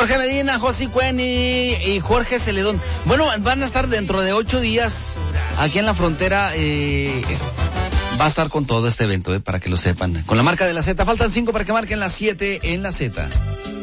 Jorge Medina, Josi Cueni y Jorge Celedón. Bueno, van a estar dentro de 8 días aquí en la frontera. Va a estar con todo este evento, para que lo sepan. Con la marca de la Z. Faltan 5 para que marquen las 7 en la Z.